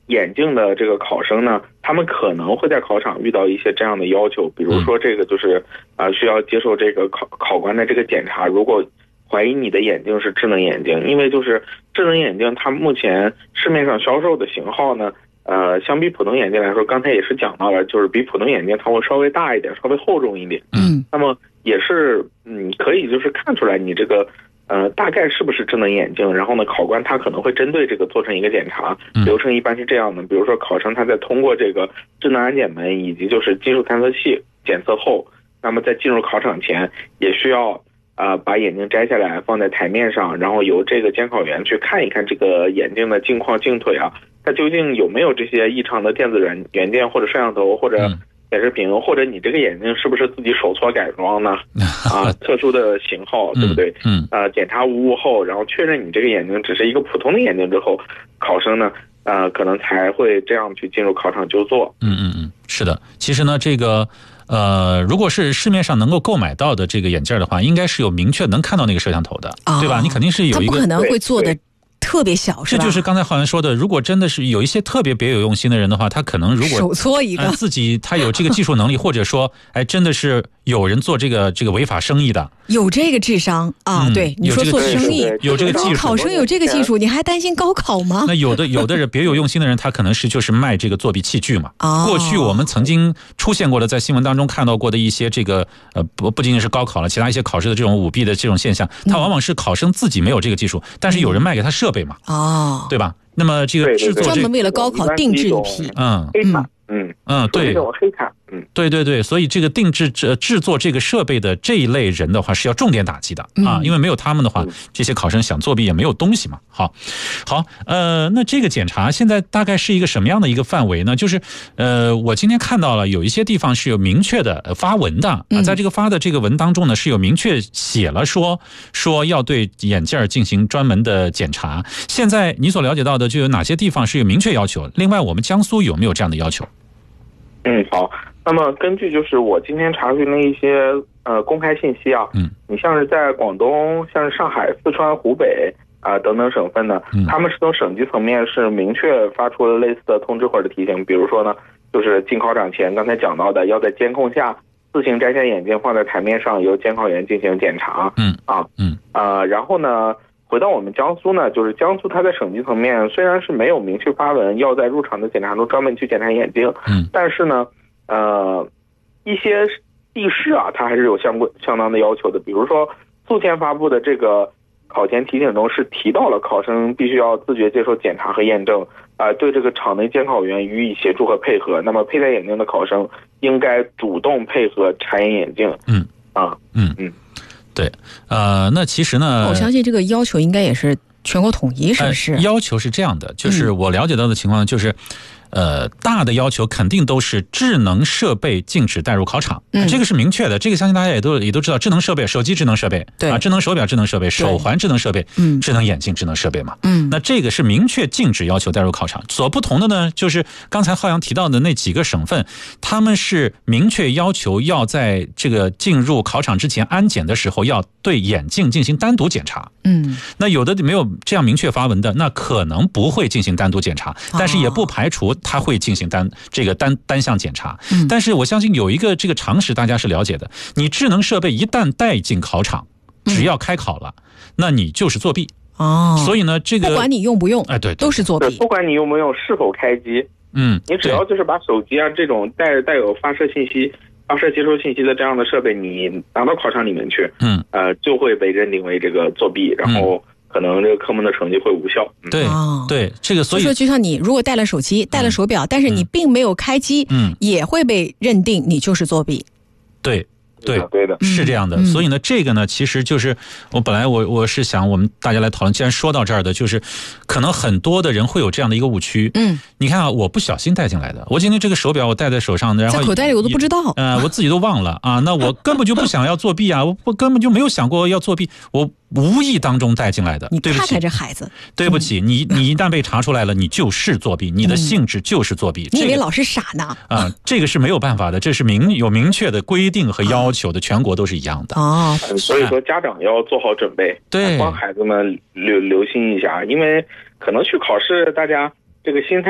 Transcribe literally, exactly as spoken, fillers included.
眼镜的这个考生呢，他们可能会在考场遇到一些这样的要求，比如说这个就是啊、呃、需要接受这个考考官的这个检查，如果怀疑你的眼镜是智能眼镜，因为就是智能眼镜它目前市面上销售的型号呢，呃，相比普通眼镜来说，刚才也是讲到了，就是比普通眼镜它会稍微大一点，稍微厚重一点。 嗯， 那么也是嗯，可以就是看出来你这个呃大概是不是智能眼镜，然后呢，考官他可能会针对这个做成一个检查。流程一般是这样的，比如说考生他在通过这个智能安检门以及就是金属探测器检测后，那么在进入考场前也需要。呃，把眼镜摘下来放在台面上，然后由这个监考员去看一看这个眼镜的镜框、镜腿啊，它究竟有没有这些异常的电子元元件或者摄像头或者显示屏，或者你这个眼镜是不是自己手搓改装呢？啊，特殊的型号，对不对？ 嗯。 呃，检查无误后，然后确认你这个眼镜只是一个普通的眼镜之后，考生呢，呃，可能才会这样去进入考场就坐。 嗯嗯嗯，是的。其实呢，这个。呃，如果是市面上能够购买到的这个眼镜的话，应该是有明确能看到那个摄像头的，哦、对吧？你肯定是有一个， 它不可能会做的特别小，是吧？ 这就是刚才浩然说的，如果真的是有一些特别别有用心的人的话，他可能如果手搓一个、 呃、自己他有这个技术能力，或者说，哎，真的是有人做这个这个违法生意的， 有这个智商啊，嗯、对，你说做生意有这个技术， 考生有这个技术，你还担心高考吗？ 那有的有的人别有用心的人，他可能是就是卖这个作弊器具嘛。 哦、 过去我们曾经出现过的，在新闻当中看到过的一些这个呃不不仅仅是高考了，其他一些考试的这种舞弊的这种现象，它往往是考生自己没有这个技术，嗯、但是有人卖给他设备嘛。 哦， 对吧？那么这个制作专门为了高考定制一批， 嗯嗯嗯嗯，对， 黑卡，嗯， 对对对，所以这个定制制制作这个设备的这一类人的话是要重点打击的啊，因为没有他们的话，这些考生想作弊也没有东西嘛。好，好，呃，那这个检查现在大概是一个什么样的一个范围呢？就是呃，我今天看到了有一些地方是有明确的发文的啊，在这个发的这个文当中呢，是有明确写了说说要对眼镜进行专门的检查。现在你所了解到的就有哪些地方是有明确要求？另外，我们江苏有没有这样的要求？ 嗯，好。那么根据就是我今天查询的一些呃公开信息啊， 嗯， 你像是在广东、像是上海、四川、湖北啊、呃、等等省份呢，嗯，他们是从省级层面是明确发出了类似的通知或者提醒，比如说呢，就是进考场前刚才讲到的，要在监控下自行摘下眼镜放在台面上，由监考员进行检查。 嗯啊嗯啊、呃，然后呢，回到我们江苏呢，就是江苏它在省级层面虽然是没有明确发文要在入场的检查中专门去检查眼镜， 嗯， 但是呢。呃，一些地市啊，它还是有相关相当的要求的。比如说，宿迁发布的这个考前提醒中是提到了考生必须要自觉接受检查和验证，啊、呃，对这个场内监考员予以协助和配合。那么佩戴眼镜的考生应该主动配合查验眼镜。 嗯啊嗯嗯， 对，呃，那其实呢， 我相信这个要求应该也是全国统一，是不是？ 呃、要求是这样的，就是我了解到的情况就是。嗯呃，大的要求肯定都是智能设备禁止带入考场，嗯，这个是明确的。这个相信大家也都也都知道，智能设备，手机智能设备， 对啊，智能手表智能设备，手环智能设备， 嗯， 智能眼镜智能设备嘛， 嗯， 那这个是明确禁止要求带入考场。所不同的呢，就是刚才浩洋提到的那几个省份，他们是明确要求要在这个进入考场之前安检的时候，要对眼镜进行单独检查。 嗯， 那有的没有这样明确发文的，那可能不会进行单独检查，但是也不排除他会进行单这个单单项检查。 嗯， 但是我相信有一个这个常识大家是了解的，你智能设备一旦带进考场，只要开考了，嗯，那你就是作弊。 哦， 所以呢，这个不管你用不用， 哎，对， 都是作弊。 不管你用不用，是否开机， 嗯， 你只要就是把手机啊这种带带有发射信息。发射接收信息的这样的设备，你拿到考场里面去， 嗯， 呃，就会被认定为这个作弊，然后可能这个科目的成绩会无效。 嗯、对、哦、对，这个所以就说就像你如果带了手机、带了手表，嗯、但是你并没有开机， 嗯， 也会被认定你就是作弊。 对。对， 对的， 是这样的。 嗯、 所以呢，这个呢，其实就是我本来我我是想我们大家来讨论，既然说到这儿的，就是可能很多的人会有这样的一个误区。 嗯， 你看啊，我不小心带进来的，我今天这个手表我戴在手上，然后在口袋里我都不知道， 呃，我自己都忘了啊。那我根本就不想要作弊啊，我我根本就没有想过要作弊，我无意当中带进来的。 你对不起， 看看这孩子， 对不起，嗯、你你一旦被查出来了，你就是作弊，你的性质就是作弊。 嗯、你以为老师傻呢？ 啊，这个是没有办法的，这是明有明确的规定和要求的，全国都是一样的。 哦， 所以说家长要做好准备， 对， 帮孩子们留留心一下，因为可能去考试，大家这个心态。